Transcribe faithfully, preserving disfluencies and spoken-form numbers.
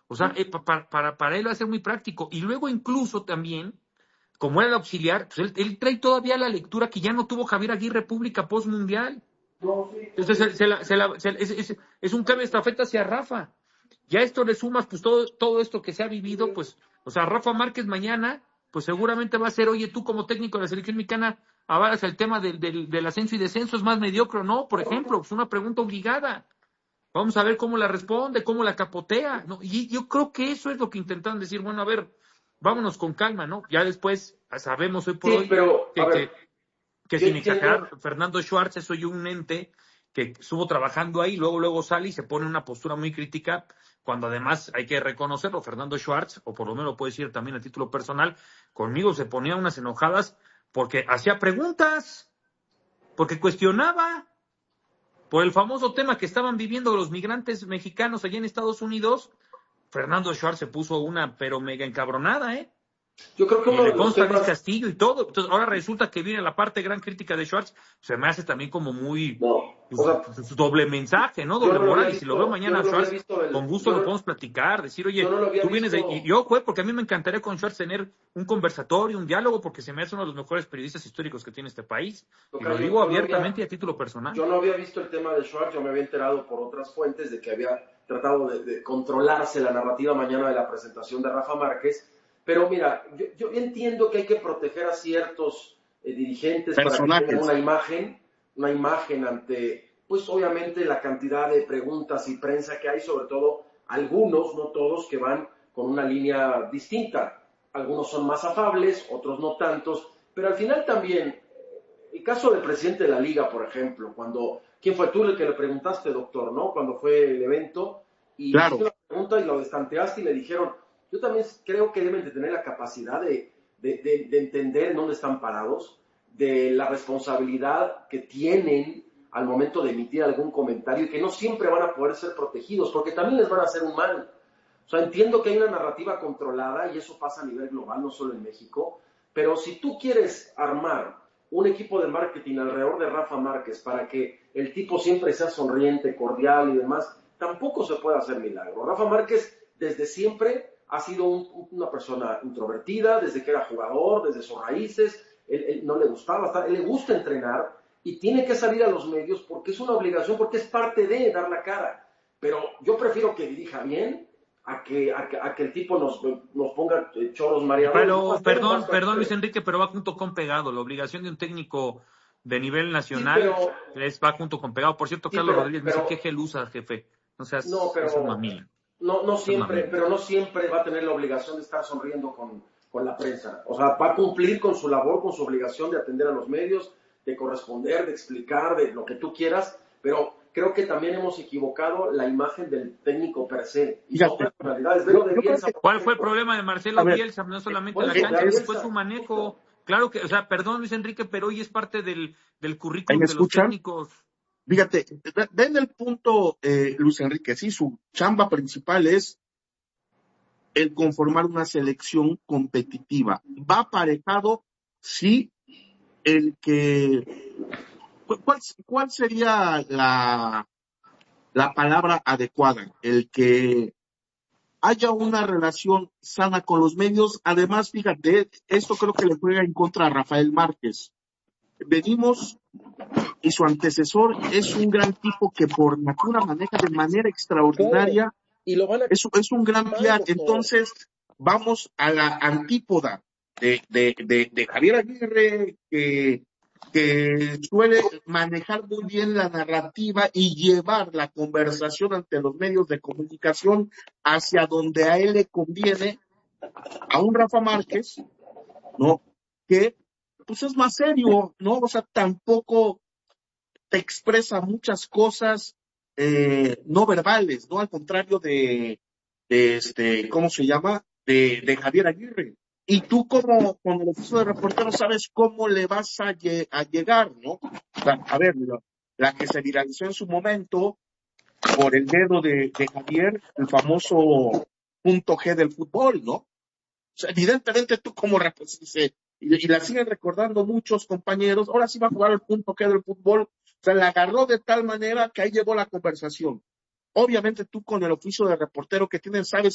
O sea, eh, para, para, para él va a ser muy práctico. Y luego incluso también, como era el auxiliar, pues él, él trae todavía la lectura que ya no tuvo Javier Aguirre Pública post-mundial. Entonces se, se la, se la, se, es, es, es un cambio de estafeta hacia Rafa. Ya esto le sumas, pues todo, todo esto que se ha vivido, pues, o sea, Rafa Márquez mañana, pues seguramente va a ser, oye, tú como técnico de la selección mexicana, avalas el tema del, del, del ascenso y descenso, ¿es más mediocre o no? Por ejemplo, es una pregunta obligada. Vamos a ver cómo la responde, cómo la capotea, ¿no? Y yo creo que eso es lo que intentaron decir, bueno, a ver, vámonos con calma, ¿no? Ya después sabemos hoy por Sí, hoy pero, a que, ver, que, que sin exagerar, Fernando Schwartz es hoy un ente que estuvo trabajando ahí, luego luego sale y se pone en una postura muy crítica, cuando además hay que reconocerlo, Fernando Schwartz, o por lo menos lo puedo decir también a título personal, conmigo se ponía unas enojadas porque hacía preguntas, porque cuestionaba por el famoso tema que estaban viviendo los migrantes mexicanos allá en Estados Unidos. Fernando Schwartz se puso una pero mega encabronada, ¿eh? Yo creo que Y uno le de los consta Luis temas... Castillo y todo. Entonces, ahora resulta que viene la parte gran crítica de Schwartz. Se me hace también como muy No, pues, o sea, doble mensaje, ¿no? yo Doble no lo había moral. Y si lo veo visto, yo mañana no a lo había Schwartz, visto, con el, gusto yo lo no, podemos platicar. Decir, yo oye, no lo había tú vienes de... visto... Y yo, güey, porque a mí me encantaría con Schwartz tener un conversatorio, un diálogo, porque se me hace uno de los mejores periodistas históricos que tiene este país. Y lo Tocayo, digo yo no había, abiertamente y a título personal. yo no había visto el tema de Schwartz, yo me había enterado por otras fuentes de que había tratado de, de controlarse la narrativa mañana de la presentación de Rafa Márquez, pero mira, yo, yo entiendo que hay que proteger a ciertos eh, dirigentes para que tengan una imagen, una imagen ante, pues obviamente la cantidad de preguntas y prensa que hay, sobre todo algunos, no todos, que van con una línea distinta. Algunos son más afables, otros no tantos, pero al final también el caso del presidente de la liga, por ejemplo, cuando, ¿quién fue tú el que le preguntaste, doctor, no? Cuando fue el evento, y Claro. hiciste la pregunta y lo destanteaste y le dijeron, yo también creo que deben de tener la capacidad de, de, de, de entender en dónde están parados, de la responsabilidad que tienen al momento de emitir algún comentario y que no siempre van a poder ser protegidos, porque también les van a hacer un mal. O sea, entiendo que hay una narrativa controlada y eso pasa a nivel global, no solo en México, pero si tú quieres armar un equipo de marketing alrededor de Rafa Márquez para que el tipo siempre sea sonriente, cordial y demás, tampoco se puede hacer milagro. Rafa Márquez desde siempre ha sido un, una persona introvertida, desde que era jugador, desde sus raíces, él, él no le gustaba estar, él le gusta entrenar y tiene que salir a los medios porque es una obligación, porque es parte de dar la cara. Pero yo prefiero que dirija bien a que, a que, a que el tipo nos, nos ponga choros mareadores. Pero, No, perdón, no, perdón, Luis Enrique, pero va junto con pegado. La obligación de un técnico de nivel nacional sí, pero, es, va junto con pegado. Por cierto, sí, Carlos pero, Rodríguez me pero, dice, ¿qué gel usa, jefe? No seas, no, pero, es mamila. No, no Es siempre, mamila. pero no siempre va a tener la obligación de estar sonriendo con, con la prensa. O sea, va a cumplir con su labor, con su obligación de atender a los medios, de corresponder, de explicar, de lo que tú quieras, pero creo que también hemos equivocado la imagen del técnico per se. Y son personalidades. Velo de Bielsa, ¿Cuál fue el problema de Marcelo ver, Bielsa? No solamente por la eso, cancha, de fue Bielsa, su manejo. justo. Claro que, o sea, perdón, Luis Enrique, pero hoy es parte del, del ¿Ahí currículum me de los escuchan? técnicos. Fíjate, ven el punto, eh, Luis Enrique, sí, su chamba principal es el conformar una selección competitiva. Va aparejado, sí, el que... ¿Cuál, cuál sería la, la palabra adecuada? El que haya una relación sana con los medios. Además, fíjate, esto creo que le juega en contra a Rafael Márquez. Venimos y su antecesor es un gran tipo que por natura maneja de manera extraordinaria. Claro. Y lo van a... Es, es un gran P R. Entonces, vamos a la antípoda de, de, de, de Javier Aguirre, que, que suele manejar muy bien la narrativa y llevar la conversación ante los medios de comunicación hacia donde a él le conviene, a un Rafa Márquez, ¿no? Que pues es más serio, ¿no? O sea, tampoco te expresa muchas cosas eh, no verbales, ¿no? Al contrario de, de este, ¿cómo se llama? De, de Javier Aguirre. Y tú como con el oficio de reportero sabes cómo le vas a, lle- a llegar, ¿no? O sea, a ver, la, la que se viralizó en su momento por el dedo de, de Javier, el famoso punto G del fútbol, ¿no? O sea, evidentemente tú como representantes, y, y la siguen recordando muchos compañeros, ahora sí va a jugar el punto G del fútbol, o sea, la agarró de tal manera que ahí llevó la conversación. Obviamente tú con el oficio de reportero que tienes sabes